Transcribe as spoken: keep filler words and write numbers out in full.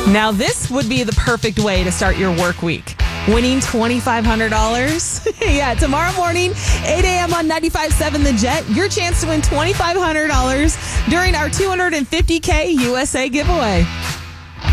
Now, this would be the perfect way to start your work week. Winning twenty-five hundred dollars. Yeah, tomorrow morning, eight a.m. on ninety-five point seven The Jet, your chance to win twenty-five hundred dollars during our two hundred fifty K U S A giveaway.